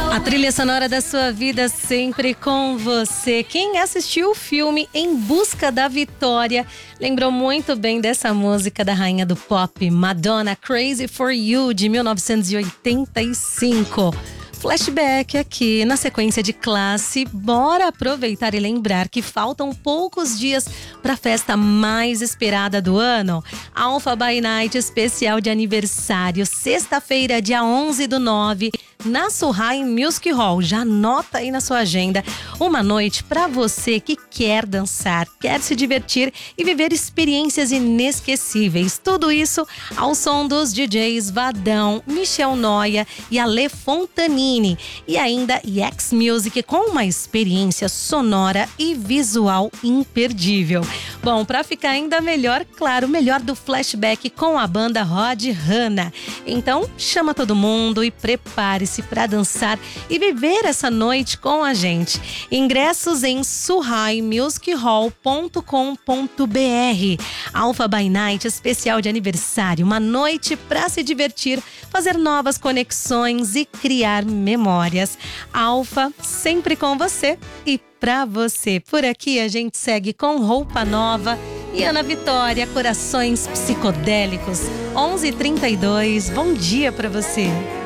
A trilha sonora da sua vida sempre com você. Quem assistiu o filme Em Busca da Vitória lembrou muito bem dessa música da rainha do pop, Madonna, Crazy for You, de 1985. Flashback aqui na sequência de classe. Bora aproveitar e lembrar que faltam poucos dias para a festa mais esperada do ano. Alpha by Night especial de aniversário, sexta-feira, dia 11/9, na Surrai Music Hall. Já anota aí na sua agenda. Uma noite para você que quer dançar, quer se divertir e viver experiências inesquecíveis. Tudo isso ao som dos DJs Vadão, Michel Noia e Ale Fontanini. E ainda Yax Music com uma experiência sonora e visual imperdível. Bom, para ficar ainda melhor, claro, melhor do flashback com a banda Rod Hanna. Então, chama todo mundo e prepare-se para dançar e viver essa noite com a gente. Ingressos em surraimusichall.com.br. Alpha by Night especial de aniversário, uma noite para se divertir, fazer novas conexões e criar memórias. Alpha sempre com você e pra você. Por aqui a gente segue com Roupa Nova e Ana Vitória, Corações Psicodélicos. 11h32, bom dia pra você.